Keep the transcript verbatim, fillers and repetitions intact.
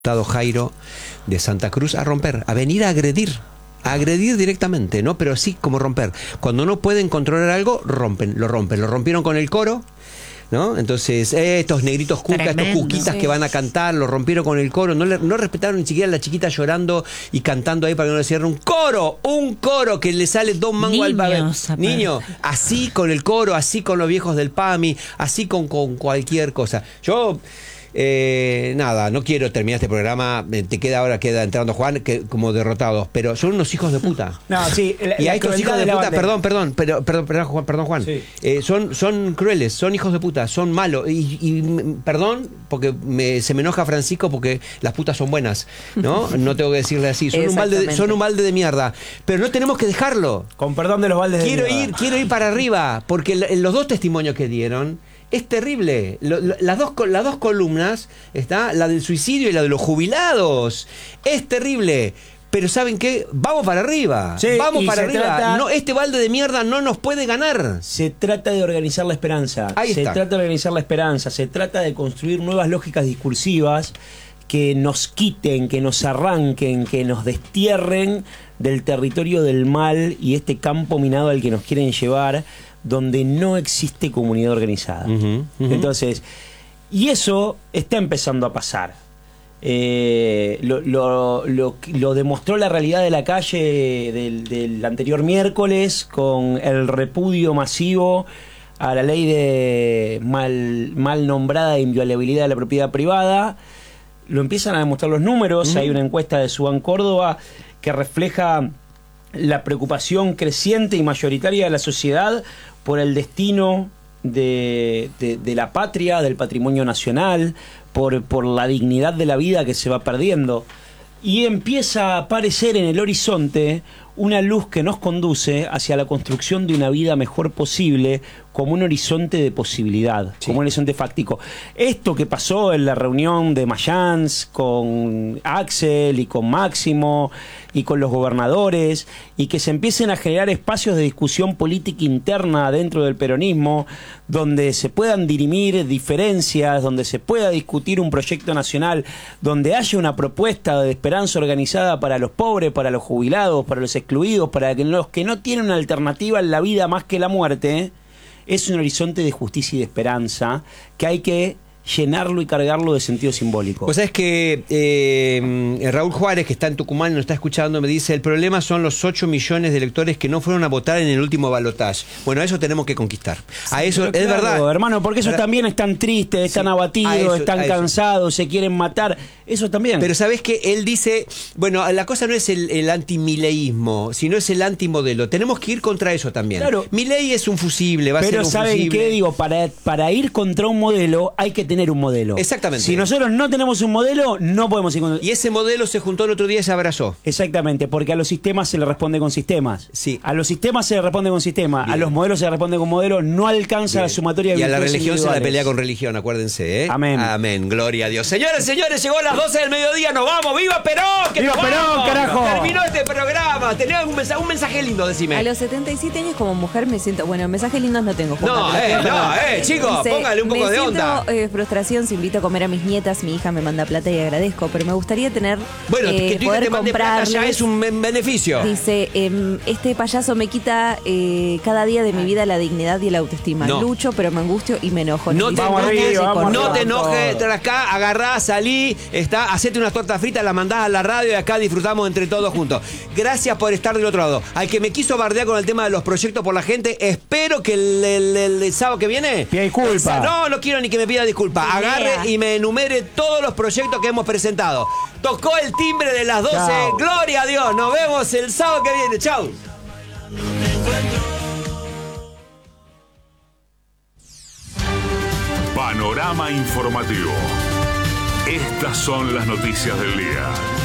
Jairo de Santa Cruz a romper, a venir a agredir, a agredir directamente, ¿no? Pero así como romper. Cuando no pueden controlar algo, rompen, lo rompen. Lo rompieron con el coro, ¿no? Entonces, eh, estos negritos cucas, estos cuquitas sí. que van a cantar, lo rompieron con el coro, no, le, no respetaron ni siquiera a la chiquita llorando y cantando ahí para que no le cierren un coro, un coro que le sale dos mangos al bebé. Niño, así con el coro, así con los viejos del P A M I, así con, con cualquier cosa. Yo... Eh, nada, no quiero terminar este programa. Te queda ahora, queda entrando Juan, que como derrotados, pero son unos hijos de puta. No, sí, la, y a estos hijos de, de puta, perdón, perdón, pero, perdón, perdón, Juan, perdón, Juan. Sí. Eh, son, son crueles, son hijos de puta, son malos. Y, y perdón, porque me, se me enoja Francisco porque las putas son buenas, ¿no? No tengo que decirle así. Son un balde, son un balde de mierda. Pero no tenemos que dejarlo. Con perdón de los baldes quiero de mierda. ir, quiero ir para arriba, porque los dos testimonios que dieron. Es terrible. Lo, lo, las, dos, las dos columnas, está la del suicidio y la de los jubilados. Es terrible. Pero ¿saben qué? Vamos para arriba. Sí, Vamos para arriba. Trata, no, este balde de mierda no nos puede ganar. Se trata de organizar la esperanza. Ahí se está. trata de organizar la esperanza. Se trata de construir nuevas lógicas discursivas que nos quiten, que nos arranquen, que nos destierren del territorio del mal y este campo minado al que nos quieren llevar, donde no existe comunidad organizada. Uh-huh, uh-huh. Entonces, y eso está empezando a pasar. Eh, lo, lo, lo, lo demostró la realidad de la calle del, del anterior miércoles con el repudio masivo a la ley de mal, mal nombrada de inviolabilidad de la propiedad privada. Lo empiezan a demostrar los números. Uh-huh. Hay una encuesta de Subán Córdoba que refleja la preocupación creciente y mayoritaria de la sociedad por el destino de, de, de la patria, del patrimonio nacional, por, por la dignidad de la vida que se va perdiendo. Y empieza a aparecer en el horizonte una luz que nos conduce hacia la construcción de una vida mejor posible, como un horizonte de posibilidad, sí. como un horizonte fáctico. Esto que pasó en la reunión de Mayans con Axel y con Máximo y con los gobernadores, y que se empiecen a generar espacios de discusión política interna dentro del peronismo, donde se puedan dirimir diferencias, donde se pueda discutir un proyecto nacional, donde haya una propuesta de esperanza organizada para los pobres, para los jubilados, para los excluidos, para los que no tienen una alternativa en la vida más que la muerte. Es un horizonte de justicia y de esperanza que hay que llenarlo y cargarlo de sentido simbólico. Pues es que eh, Raúl Juárez, que está en Tucumán, nos está escuchando, me dice: el problema son los ocho millones de electores que no fueron a votar en el último balotaje. Bueno, a eso tenemos que conquistar. A eso, es claro, verdad, hermano, porque esos también están tristes, están sí, abatidos, eso, están cansados, se quieren matar. Eso también. Pero ¿sabés qué? Él dice, bueno, la cosa no es el, el antimileísmo, sino es el antimodelo. Tenemos que ir contra eso también. Claro. Milei es un fusible, va a ser un fusible. Pero ¿saben qué? Digo, para, para ir contra un modelo hay que tener un modelo. Exactamente. Si nosotros no tenemos un modelo, no podemos ir contra... Y ese modelo se juntó el otro día y se abrazó. Exactamente, porque a los sistemas se le responde con sistemas. Sí. A los sistemas se le responde con sistemas. Bien. A los modelos se le responde con modelos. No alcanza Bien. La sumatoria de y a la religión se la pelea con religión, acuérdense, ¿eh? Amén. Amén. Gloria a Dios. Señores, señores, llegó a las doce del mediodía. Nos vamos. ¡Viva Perón! ¡Viva Perón, carajo! Terminó este programa. Tenés un mensaje, un mensaje lindo, decime. A los setenta y siete años como mujer me siento... Bueno, mensajes lindos no tengo. Juan, no, eh, no, eh, chicos, dice, póngale un poco de onda. Me siento eh, frustración si invito a comer a mis nietas. Mi hija me manda plata y agradezco, pero me gustaría tener... Bueno, eh, que tu hija te mande plata ya es un beneficio. Dice, eh, este payaso me quita eh, cada día de mi vida la dignidad y la autoestima. No. Lucho, pero me angustio y me enojo. No, te, vamos arriba, vamos no te enojes, te acá, agarrá, salí, está, hacete unas tortas fritas, las mandás a la radio y acá disfrutamos entre todos juntos. Gracias por estar del otro lado. Al que me quiso bardear con el tema de los proyectos por la gente, espero que el, el, el, el sábado que viene... Pida disculpa. No, no quiero ni que me pida disculpa. Agarre y me enumere todos los proyectos que hemos presentado. Tocó el timbre de las doce. Chau. Gloria a Dios. Nos vemos el sábado que viene. Chau. Panorama informativo. Estas son las noticias del día.